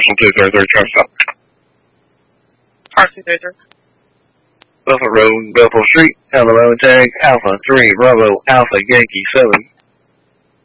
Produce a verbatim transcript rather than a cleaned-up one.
Parcel two thirty three, truck stop. Parcel two thirty three. Buffalo Road, Belleville Street, Alabama tag, Alpha three, Bravo, Alpha Yankee seven.